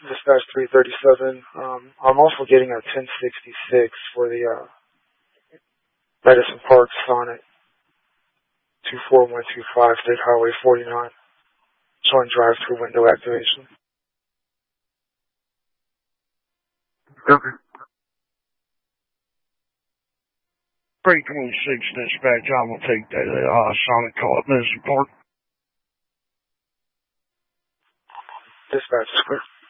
Dispatch 337. I'm also getting a 1066 for the Medicine Park Sonnet 24125 State Highway 49, showing drive-through window activation. Okay. 326 dispatch, I will take that Sonic call at Medicine Park. Dispatch is clear.